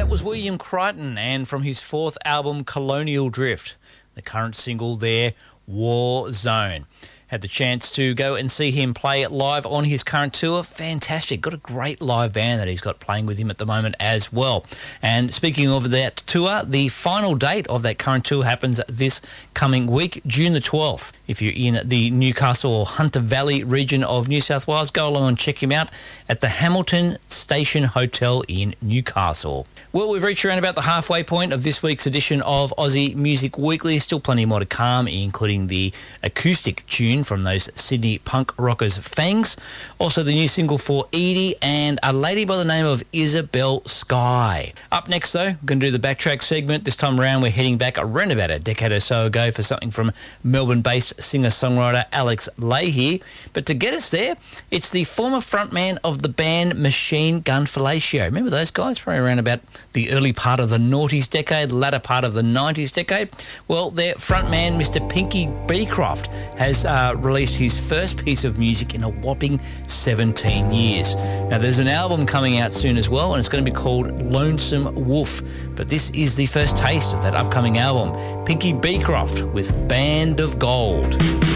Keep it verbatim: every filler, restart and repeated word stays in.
That was William Crichton, and from his fourth album, Colonial Drift, the current single there, War Zone. Had the chance to go and see him play live on his current tour. Fantastic. Got a great live band that he's got playing with him at the moment as well. And speaking of that tour, the final date of that current tour happens this coming week, June the twelfth. If you're in the Newcastle or Hunter Valley region of New South Wales, go along and check him out at the Hamilton Station Hotel in Newcastle. Well, we've reached around about the halfway point of this week's edition of Aussie Music Weekly. Still plenty more to come, including the acoustic tune from those Sydney punk rockers Fangs. Also the new single for Edie and a lady by the name of Isabel Skye. Up next, though, we're going to do the backtrack segment. This time around, we're heading back around about a decade or so ago for something from Melbourne-based singer-songwriter Alex Leahy. But to get us there, it's the former frontman of the band Machine Gun Fellatio. Remember those guys? Probably around about the early part of the noughties decade, latter part of the nineties decade. Well, their frontman, Mister Pinky Beecroft, has uh, released his first piece of music in a whopping seventeen years. Now, there's an album coming out soon as well, and it's going to be called Lonesome Wolf. But this is the first taste of that upcoming album. Pinky Beecroft with Band of Gold.